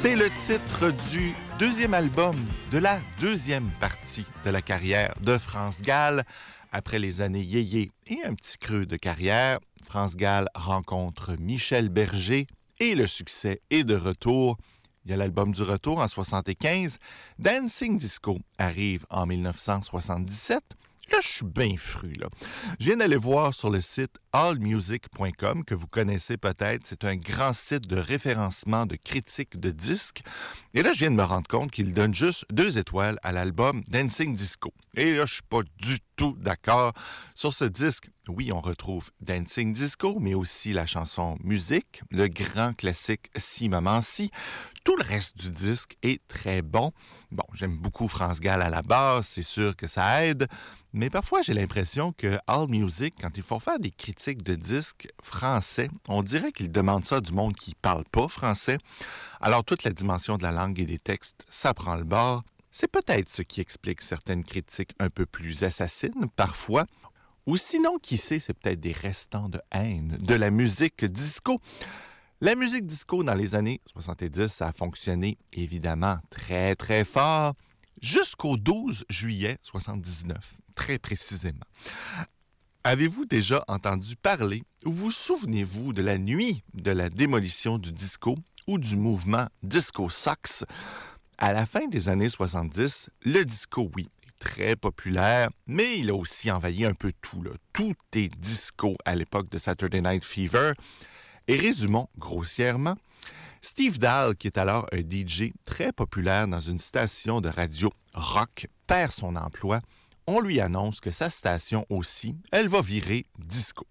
C'est le titre du deuxième album de la deuxième partie de la carrière de France Gall. Après les années yéyé et un petit creux de carrière, France Gall rencontre Michel Berger et le succès est de retour. Il y a l'album du retour en 1975. Dancing Disco arrive en 1977. Là, je suis bien fru, là. Je viens d'aller voir sur le site allmusic.com, que vous connaissez peut-être. C'est un grand site de référencement de critiques de disques. Et là, je viens de me rendre compte qu'il donne juste 2 étoiles à l'album Dancing Disco. Et là, je suis pas du tout d'accord. Sur ce disque, oui, on retrouve Dancing Disco, mais aussi la chanson Musique, le grand classique Si Maman Si. Tout le reste du disque est très bon. Bon, j'aime beaucoup France Gall à la base, c'est sûr que ça aide, mais parfois j'ai l'impression que AllMusic, quand ils font faire des critiques de disques français, on dirait qu'ils demandent ça du monde qui parle pas français. Alors toute la dimension de la langue et des textes, ça prend le bord. C'est peut-être ce qui explique certaines critiques un peu plus assassines, parfois. Ou sinon, qui sait, c'est peut-être des restants de haine de la musique disco. La musique disco dans les années 70, ça a fonctionné évidemment très très fort jusqu'au 12 juillet 79, très précisément. Avez-vous déjà entendu parler ou vous souvenez-vous de la nuit de la démolition du disco ou du mouvement Disco Sox? À la fin des années 70, le disco, oui, est très populaire, mais il a aussi envahi un peu tout, là. Tout est disco à l'époque de Saturday Night Fever. Et résumons grossièrement, Steve Dahl, qui est alors un DJ très populaire dans une station de radio rock, perd son emploi. On lui annonce que sa station aussi, elle va virer disco.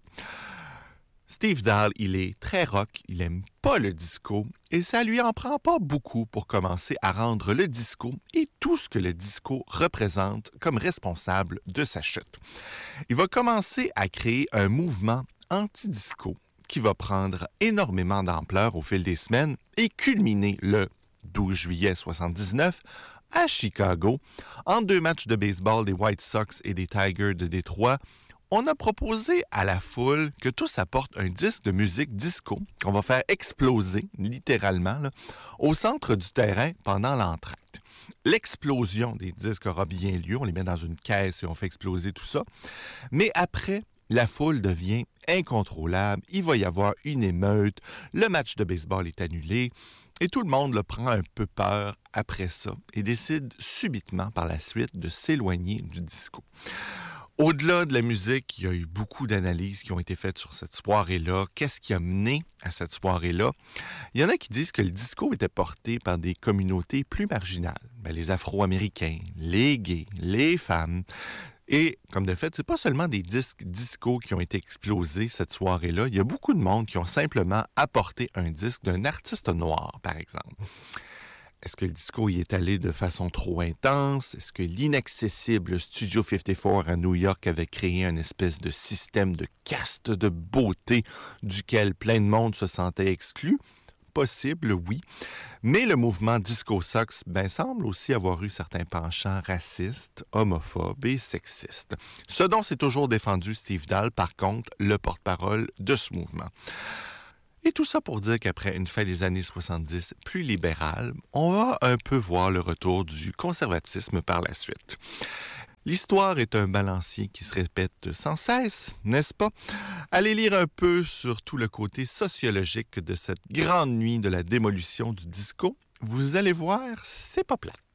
Steve Dahl, il est très rock, il aime pas le disco et ça lui en prend pas beaucoup pour commencer à rendre le disco et tout ce que le disco représente comme responsable de sa chute. Il va commencer à créer un mouvement anti-disco qui va prendre énormément d'ampleur au fil des semaines et culminer le 12 juillet 79 à Chicago. En 2 matchs de baseball des White Sox et des Tigers de Détroit, on a proposé à la foule que tous apportent un disque de musique disco qu'on va faire exploser, littéralement, là, au centre du terrain pendant l'entracte. L'explosion des disques aura bien lieu, on les met dans une caisse et on fait exploser tout ça. Mais après, la foule devient incontrôlable, il va y avoir une émeute, le match de baseball est annulé et tout le monde le prend un peu peur après ça et décide subitement par la suite de s'éloigner du disco. Au-delà de la musique, il y a eu beaucoup d'analyses qui ont été faites sur cette soirée-là. Qu'est-ce qui a mené à cette soirée-là? Il y en a qui disent que le disco était porté par des communautés plus marginales. Les Afro-Américains, les gays, les femmes. Et comme de fait, c'est pas seulement des disques disco qui ont été explosés cette soirée-là. Il y a beaucoup de monde qui ont simplement apporté un disque d'un artiste noir, par exemple. Est-ce que le disco y est allé de façon trop intense? Est-ce que l'inaccessible Studio 54 à New York avait créé une espèce de système de caste de beauté duquel plein de monde se sentait exclu? Possible, oui. Mais le mouvement Disco Sox semble aussi avoir eu certains penchants racistes, homophobes et sexistes. Ce dont s'est toujours défendu Steve Dahl, par contre, le porte-parole de ce mouvement. Et tout ça pour dire qu'après une fin des années 70 plus libérale, on va un peu voir le retour du conservatisme par la suite. L'histoire est un balancier qui se répète sans cesse, n'est-ce pas? Allez lire un peu sur tout le côté sociologique de cette grande nuit de la démolition du disco. Vous allez voir, c'est pas plate.